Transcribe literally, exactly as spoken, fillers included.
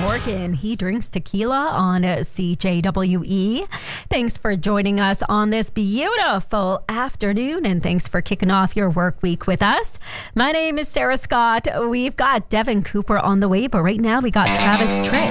Morgan. He drinks tequila on C J W E. Thanks for joining us on this beautiful afternoon, and thanks for kicking off your work week with us. My name is Sarah Scott. We've got Devin Cooper on the way, but right now we got Travis Tritt